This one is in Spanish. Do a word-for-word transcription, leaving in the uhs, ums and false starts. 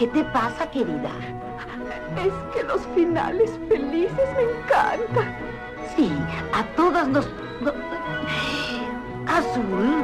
¿Qué te pasa, querida? Es que los finales felices me encantan. Sí, a todas nos... no- Azul,